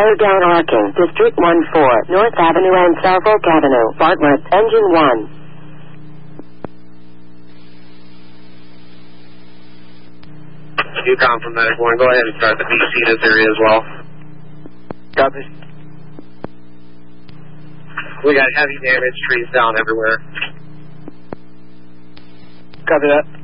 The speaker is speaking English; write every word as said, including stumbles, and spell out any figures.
Slow down arcing. District one four, North Avenue and Suffolk Avenue. Bartlett, engine one. Yukon from Medic one, go ahead and start the B C in this area as well. Copy. We got heavy damage, trees down everywhere. Copy that.